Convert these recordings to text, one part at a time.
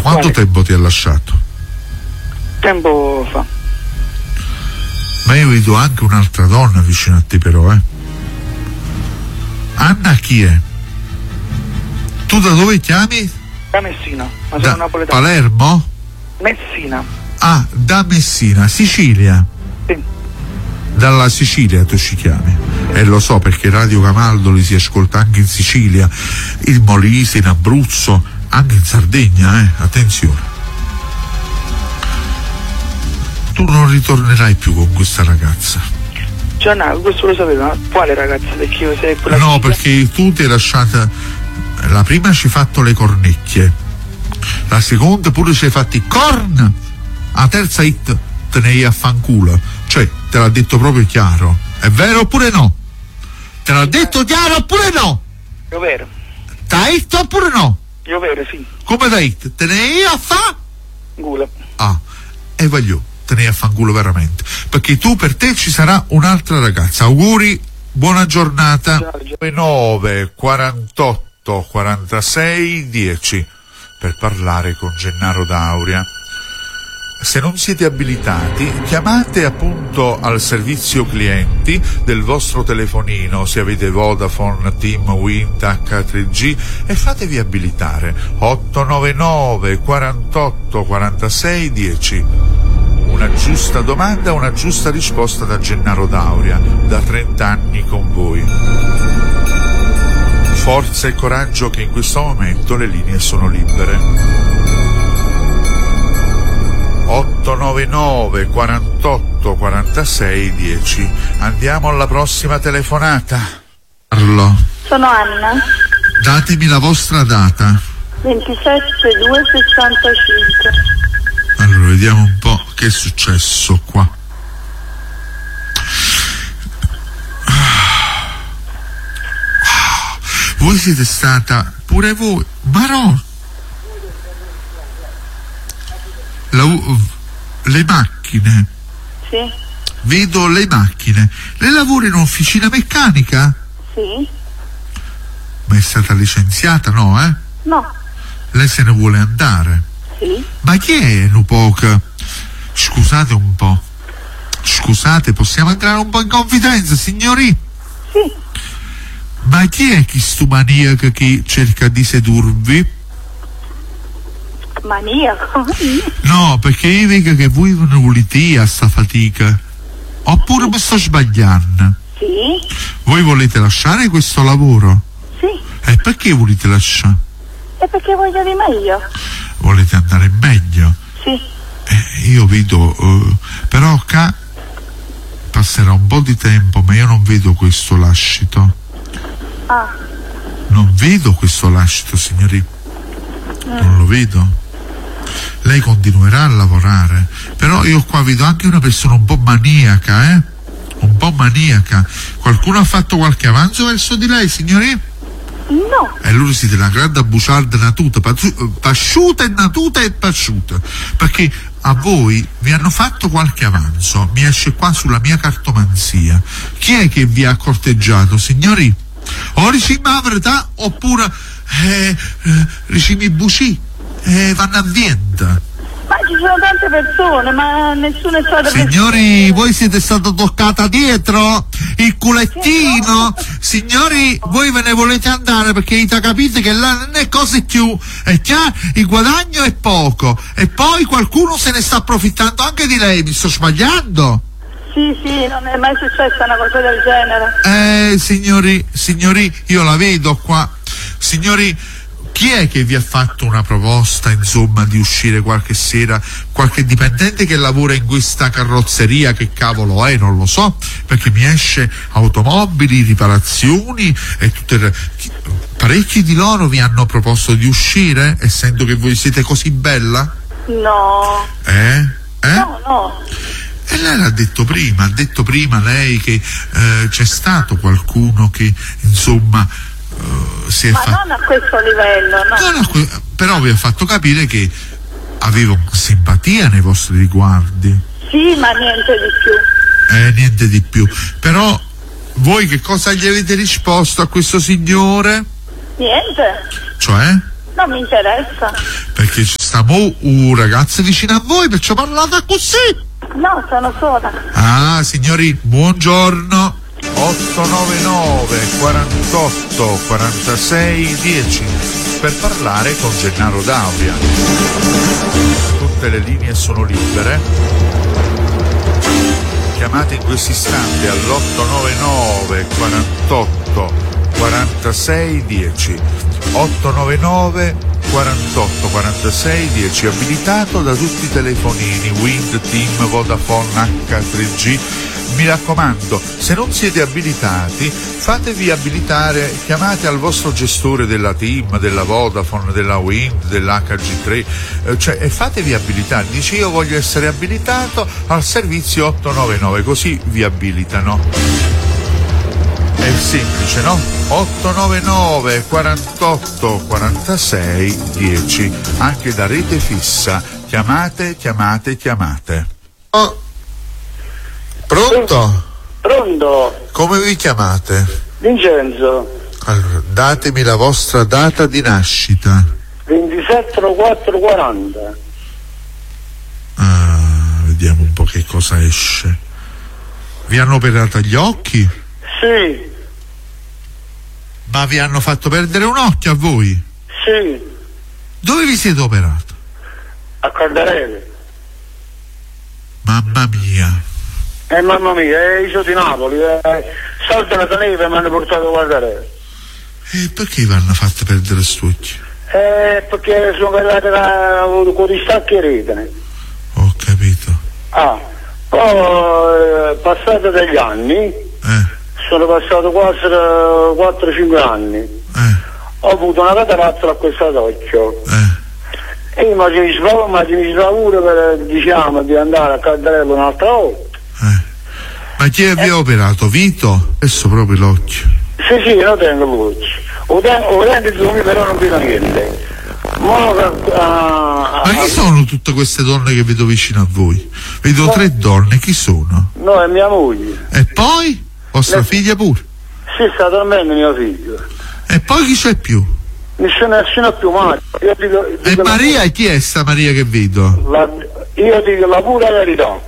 quanto tempo ti ha lasciato? Tempo fa. Ma io vedo anche un'altra donna vicino a te, però, Anna chi è? Tu da dove chiami? Da Messina, ma sono napoletano. Palermo? Messina. Ah, da Messina, Sicilia. Sì. Dalla Sicilia tu ci chiami. E lo so perché Radio Camaldoli si ascolta anche in Sicilia, in Molise, in Abruzzo, anche in Sardegna, attenzione. Tu non ritornerai più con questa ragazza. Cioè, no, questo lo sapevo, ma quale ragazza? Perché io sei quella. No, perché tu ti hai lasciata. La prima ci hai fatto le cornecchie, la seconda pure ci hai fatti corn, la terza hit te ne hai a fanculo. Cioè, te l'ha detto proprio chiaro. È vero oppure no? Te l'ha detto chiaro oppure no? Io vero. T'ha hit oppure no? Io vero, sì. Come da hit? Te ne hai a fa? Gula. Ah, e voglio, te ne hai a fanculo veramente. Perché tu, per te ci sarà un'altra ragazza. Auguri, buona giornata. 9 48 46 10 per parlare con Gennaro D'Auria. Se non siete abilitati, chiamate appunto al servizio clienti del vostro telefonino, se avete Vodafone, TIM, Wind, H3G, e fatevi abilitare. 899 48 46 10. Una giusta domanda, una giusta risposta da Gennaro D'Auria, da 30 anni con voi. Forza e coraggio che in questo momento le linee sono libere. 899 48 46 10. Andiamo alla prossima telefonata. Carlo. Sono Anna. Datemi la vostra data. 27/2/65. Allora, vediamo un po' che è successo qua. Voi siete stata, pure voi, ma no. Le macchine. Sì. Vedo le macchine. Lei lavora in un'officina meccanica? Sì. Ma è stata licenziata, no, No. Lei se ne vuole andare? Sì. Ma chi è Nupoca? Scusate un po'. Scusate, possiamo entrare un po' in confidenza, signori? Sì. Ma chi è questo maniaco che cerca di sedurvi? Maniaco? No, perché io vedo che voi non volete a sta fatica. Oppure mi sto sbagliando? Sì. Voi volete lasciare questo lavoro? Sì. E perché volete lasciare? E perché voglio di meglio? Volete andare meglio? Sì. Io vedo, però qua passerà un po' di tempo, ma io non vedo questo lascito. Ah. Non vedo questo lascito, signori. Non lo vedo. Lei continuerà a lavorare, però io qua vedo anche una persona un po' maniaca, un po' maniaca. Qualcuno ha fatto qualche avanzo verso di lei, signori? No. E loro siete una grande buciarda natuta, pasciuta e natuta e pasciuta, perché a voi vi hanno fatto qualche avanzo. Mi esce qua sulla mia cartomanzia. Chi è che vi ha corteggiato, signori? O ricimi la verità oppure ricimi buci vanno a venta. Ma ci sono tante persone, ma nessuno è stato. Signori, voi siete stato toccata dietro il culettino. Signori, voi ve ne volete andare perché avete capito che là non è così più. È chiaro, il guadagno è poco. E poi qualcuno se ne sta approfittando anche di lei. Mi sto sbagliando? Sì, non è mai successa una cosa del genere. Signori, io la vedo qua. Signori, chi è che vi ha fatto una proposta, insomma, di uscire qualche sera? Qualche dipendente che lavora in questa carrozzeria, che cavolo è, non lo so, perché mi esce automobili, riparazioni e tutte. Parecchi di loro vi hanno proposto di uscire, essendo che voi siete così bella? No. No. E lei l'ha detto prima lei che c'è stato qualcuno che, insomma, si è ma non a questo livello, no. No, però vi ha fatto capire che avevo simpatia nei vostri riguardi. Sì, ma niente di più. Però voi che cosa gli avete risposto a questo signore? Niente. Cioè? Non mi interessa. Perché c'è Stiamo un ragazzo vicino a voi, perciò parlate così. No, sono sola. Ah, signori, buongiorno. 899 48 46 10 per parlare con Gennaro D'Auria. Tutte le linee sono libere. Chiamate in questo istante all'899 48 46 10. 899 48 46 10, abilitato da tutti i telefonini Wind, TIM, Vodafone, H3G. Mi raccomando, se non siete abilitati, fatevi abilitare, chiamate al vostro gestore della TIM, della Vodafone, della Wind, dell'HG3, e fatevi abilitare. Dice: io voglio essere abilitato al servizio 899, così vi abilitano. È semplice, no? 899 48 46 10, anche da rete fissa. Chiamate. Oh. Pronto? Pronto? Come vi chiamate? Vincenzo. Allora, datemi la vostra data di nascita. 27/4/40. Vediamo un po' che cosa esce. Vi hanno operato gli occhi? Sì. Ma vi hanno fatto perdere un occhio a voi? Sì. Dove vi siete operato? A Caldarelli. Mamma mia. Mamma mia, io sono di Napoli. Salta la neve e mi hanno portato a guardare. E perché vi hanno fatto perdere st'occhio? Perché sono arrivate con i stacchi e rete. Ho capito. Poi passati degli anni, sono passato quasi 4-5 anni, ho avuto una cataratta a questo occhio. E io mi sbavuro per, diciamo, di andare a Caldarello un'altra volta. Ma chi vi ha operato? Vito? Adesso proprio l'occhio. Sì, io tengo l'occhio. Ho denti zoomi, però non vedo niente. Ma chi sono tutte queste donne che vedo vicino a voi? Vedo 3 donne, chi sono? No, è mia moglie. E poi? Vostra figlia pure? Sì, sta dormendo mio figlio. E poi chi c'è più? Nessuno più mai. E Maria, chi è sta Maria che vedo? Io dico la pura verità.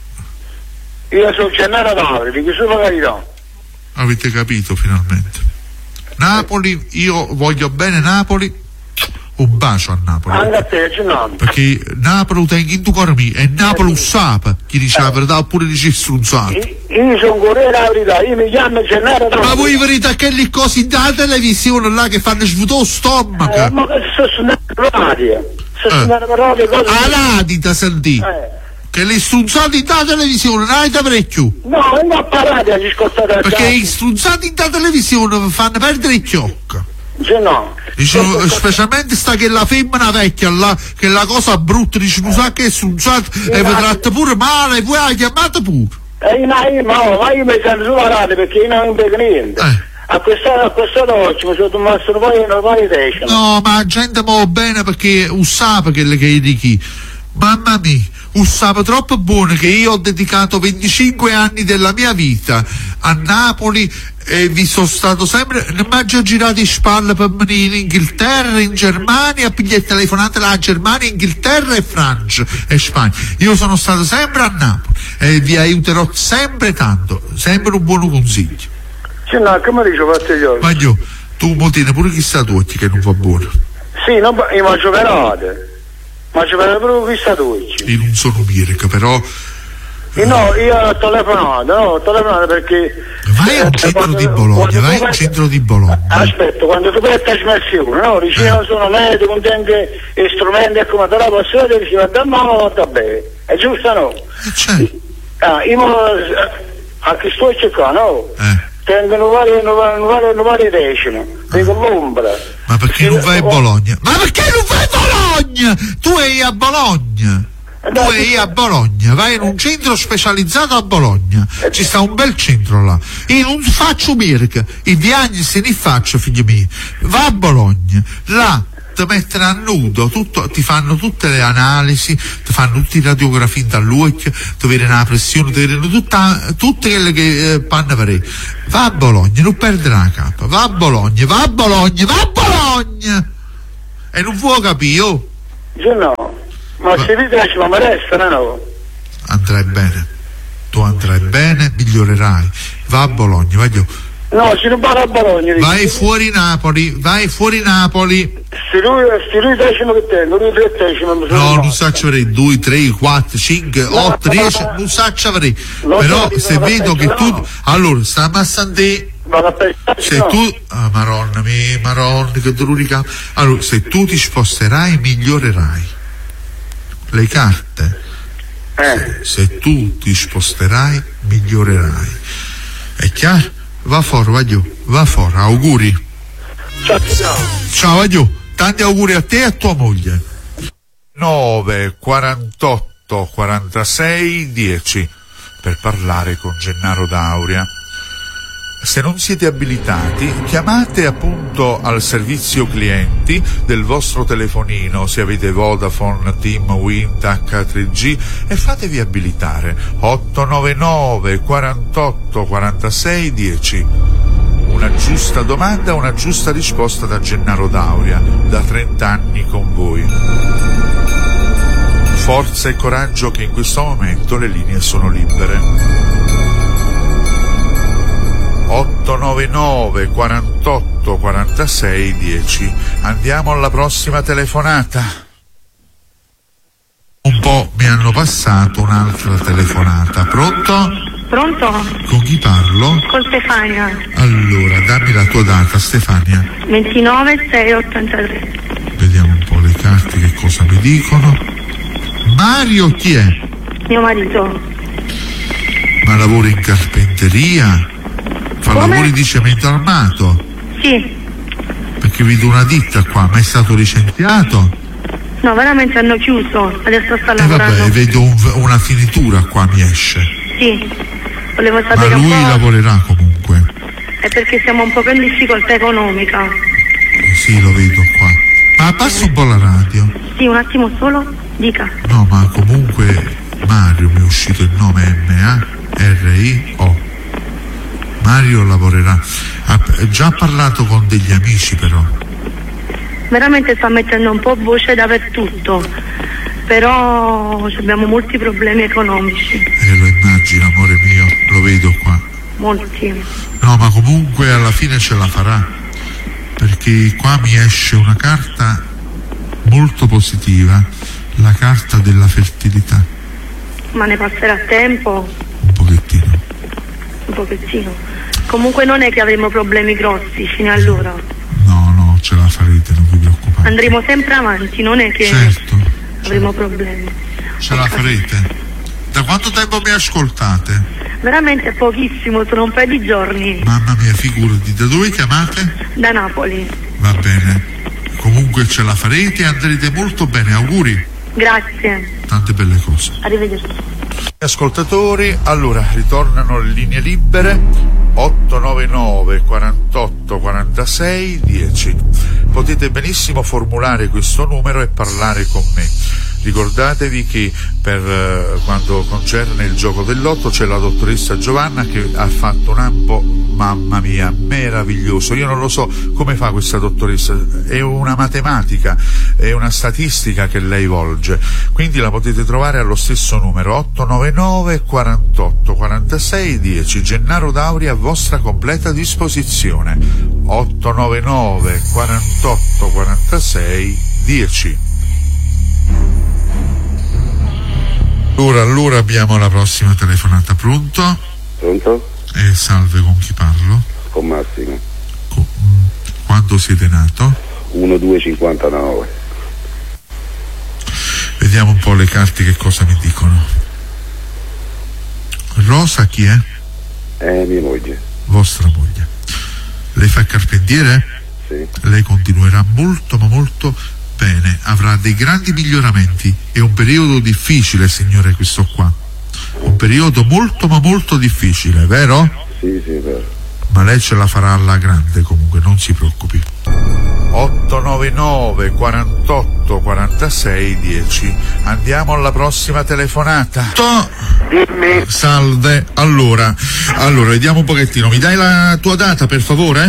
Io sono Gennaro D'Auria, dico solo la verità. Avete capito finalmente? Napoli, io voglio bene Napoli. Un bacio a Napoli. Anche a te, Gennaro. Perché Napoli tengo in tu cuore mio, e Napoli usapa, chi dice la verità oppure dice strunzato. Io sono Corriere la verità, io mi chiamo Gennaro D'Auria. Ma voi verità che le cose da televisione là che fanno svuotare lo stomaco? Ma che sto suonando per radio? Sto suonando per radio cose. Aladita sentì. Che le strunzate da televisione non avete parecchio. No, non ho parlato a discostare. Perché i strunzati da televisione fanno perdere il chiocco. No. Dicono, specialmente sta che la femmina vecchia là, che la cosa brutta, dice non sa che è strunzata e vi tratta pure male, poi la chiamate pure. Ma io mi sento sulla radio perché io non vedo niente. A questa notte mi sono rimasto un po' di testa. No, ma la gente muove bene perché usava che di chi. Mamma mia, usava troppo buono che io ho dedicato 25 anni della mia vita a Napoli e vi sono stato sempre, non mi ho girato in spalle per venire in Inghilterra, in Germania, a pigliare telefonate là a Germania, Inghilterra e Francia e Spagna. Io sono stato sempre a Napoli e vi aiuterò sempre tanto, sempre un buon consiglio. Sì, no, come dice Pastiglione? Ma io, tu mo tieni pure chissà tu che non va buono. Sì, no, io mangio perate. Mangio proprio questa dolce. Io non sono Mirka, però. No, io ho telefonato perché. Vai al centro di Bologna, vai al centro di Bologna. Aspetta, quando tu vai a trasmissione, no? Dici io sono medico, con anche strumenti e come te la posso vedere, dici va da mano, va bene. È giusto, no? Certo. Io a che sto cercando, no? Tengono varie decine, dico l'ombra. Ma perché non vai a Bologna? Ma perché non vai a Bologna? Tu sei a Bologna. Tu sei a Bologna, vai in un centro specializzato a Bologna, ci sta un bel centro là. Io non faccio Mirka, i diagnosi ne faccio, figli miei. Va a Bologna, là ti mettono a nudo, ti fanno tutte le analisi, ti fanno tutte le radiografie dall'occhio, ti vedono la pressione, ti vedono tutte quelle che fanno per. Va a Bologna, non perdere la capa, va a Bologna, va a Bologna, va a Bologna! E non può capire, oh? Io no. Ma se ti piace, ma mi resta, no? Andrai bene. Tu andrai bene, migliorerai. Va a Bologna, voglio. No, se non vado a Bologna. Vai fuori Napoli. Se lui decimo che tengo, lui 3 decimo. No, non so ci avrei 2, 3, 4, 5, 8, 10, non so ci avrei. Però se vedo che tu. Allora, sta massandì. Se tu. Ah, maronna, che dolorica. Allora, se tu ti sposterai, migliorerai. Le carte. Se tu ti sposterai, migliorerai. È chiaro? Va fuori, va fuori, auguri. Ciao, Aglio, tanti auguri a te e a tua moglie. 9 48 46 10 per parlare con Gennaro D'Auria. Se non siete abilitati, chiamate appunto al servizio clienti del vostro telefonino, se avete Vodafone, TIM, Wind, H3G, e fatevi abilitare. 899 48 46 10. Una giusta domanda, una giusta risposta da Gennaro D'Auria, da 30 anni con voi. Forza e coraggio, che in questo momento le linee sono libere. 899 48 46 10. Andiamo alla prossima telefonata. Un po' mi hanno passato un'altra telefonata. Pronto? Pronto? Con chi parlo? Con Stefania. Allora, dammi la tua data, Stefania. 29/6/83. Vediamo un po' le carte, che cosa mi dicono. Mario chi è? Mio marito. Ma lavora in carpenteria? Fa lavori di cemento armato? Sì. Perché vedo una ditta qua, ma è stato licenziato? No, veramente hanno chiuso, adesso sta lavorando. Vabbè, vedo una finitura qua, mi esce. Sì, volevo Ma sapere lui un po'. lavorerà comunque? È perché siamo un po' in difficoltà economica. Sì, lo vedo qua. Ma passa un po' la radio. Sì, un attimo solo, dica. No, ma comunque Mario, mi è uscito il nome Mario. Mario lavorerà. Ha già parlato con degli amici, però. Veramente sta mettendo un po' voce dappertutto, però abbiamo molti problemi economici. Lo immagino, amore mio, lo vedo qua. Molti. No, ma comunque alla fine ce la farà, perché qua mi esce una carta molto positiva, la carta della fertilità. Ma ne passerà tempo? Un pochettino. Un pochettino. Comunque non è che avremo problemi grossi fino allora. No, ce la farete, non vi preoccupate. Andremo sempre avanti, non è che certo, avremo problemi. Ce la farete. Da quanto tempo mi ascoltate? Veramente pochissimo, sono un paio di giorni. Mamma mia, figurati. Da dove chiamate? Da Napoli. Va bene. Comunque ce la farete e andrete molto bene, auguri. Grazie. Tante belle cose. Arrivederci. Ascoltatori, allora ritornano le linee libere. 899 48 46 10. Potete benissimo formulare questo numero e parlare con me. Ricordatevi che per quando concerne il gioco del lotto c'è la dottoressa Giovanna che ha fatto un ampo, mamma mia, meraviglioso. Io non lo so come fa questa dottoressa, è una matematica, è una statistica che lei volge, quindi la potete trovare allo stesso numero 899 48 46 10. Gennaro D'Auria a vostra completa disposizione. 899 48 46 10. Allora abbiamo la prossima telefonata. Pronto? Pronto? Salve, con chi parlo? Con Massimo. Quando siete nato? 1259. Vediamo un po' le carte che cosa mi dicono. Rosa chi è? Mia moglie. Vostra moglie. Lei fa il carpentiere? Sì. Lei continuerà molto ma molto bene, avrà dei grandi miglioramenti. È un periodo difficile, signore, questo qua. Un periodo molto ma molto difficile, vero? Sì, vero. Ma lei ce la farà alla grande, comunque, non si preoccupi. 899 48 46 10. Andiamo alla prossima telefonata. Dimmi. Salve. Allora, vediamo un pochettino. Mi dai la tua data, per favore?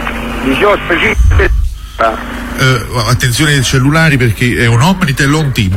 18 attenzione ai cellulari, perché è un Omnitel o un Team.